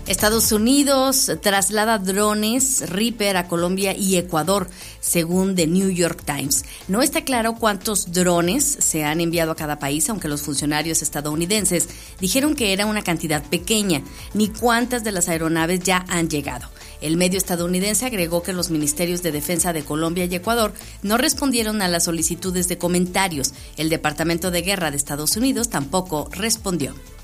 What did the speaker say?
Estados Unidos traslada drones Reaper a Colombia y Ecuador, según The New York Times. No está claro cuántos drones se han enviado a cada país, aunque los funcionarios estadounidenses dijeron que era una cantidad pequeña, ni cuántas de las aeronaves ya han llegado. El medio estadounidense agregó que los ministerios de defensa de Colombia y Ecuador no respondieron a las solicitudes de comentarios. El Departamento de Guerra de Estados Unidos tampoco respondió.